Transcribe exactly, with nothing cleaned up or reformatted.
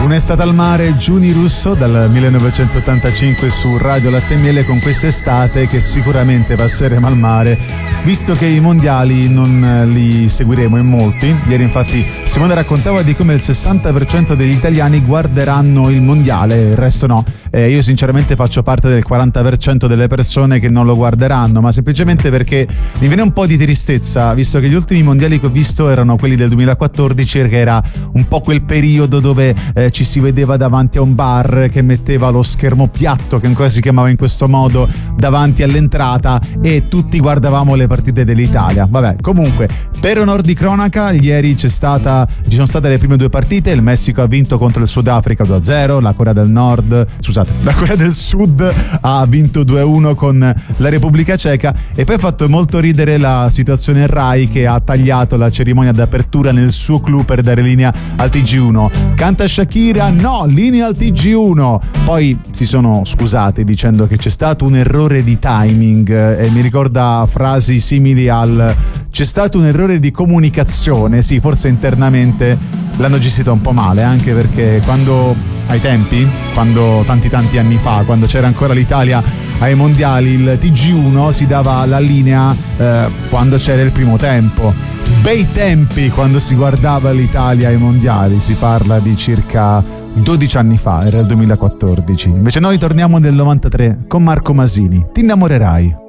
Un'estate al mare, Giuni Russo dal millenovecentottantacinque su Radio Latte e Miele, con quest'estate che sicuramente passeremo al mare, visto che i mondiali non li seguiremo in molti. Ieri infatti Simone raccontava di come il sessanta per cento degli italiani guarderanno il mondiale, il resto no. Eh, io sinceramente faccio parte del quaranta per cento delle persone che non lo guarderanno, ma semplicemente perché mi viene un po' di tristezza, visto che gli ultimi mondiali che ho visto erano quelli del duemilaquattordici, che era un po' quel periodo dove eh, ci si vedeva davanti a un bar che metteva lo schermo piatto, che ancora si chiamava in questo modo, davanti all'entrata, e tutti guardavamo le partite dell'Italia. Vabbè, comunque, per onor di cronaca, ieri c'è stata, ci sono state le prime due partite. Il Messico ha vinto contro il Sudafrica due a zero, la Corea del Nord, scusate, la Corea del Sud ha vinto due a uno con la Repubblica Ceca. E poi ha fatto molto ridere la situazione Rai, che ha tagliato la cerimonia d'apertura nel suo clou per dare linea al T G uno. Canta Shakira, no, linea al T G uno. Poi si sono scusati dicendo che c'è stato un errore di timing, e mi ricorda frasi simili al c'è stato un errore di comunicazione. Sì, forse internamente l'hanno gestita un po' male, anche perché quando ai tempi, quando tanti tanti anni fa, quando c'era ancora l'Italia ai mondiali, il T G uno si dava la linea eh, quando c'era il primo tempo. Bei tempi quando si guardava l'Italia ai mondiali, si parla di circa dodici anni fa, era il duemilaquattordici. Invece noi torniamo nel novantatré con Marco Masini, Ti innamorerai.